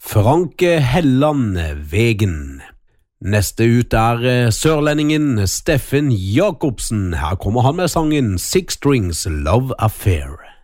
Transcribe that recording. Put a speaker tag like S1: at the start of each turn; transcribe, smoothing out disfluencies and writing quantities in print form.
S1: Franke Helland Vegen. Neste ut sørlendingen Steffen Jakobsen. Her kommer han med sangen Six Strings Love Affair.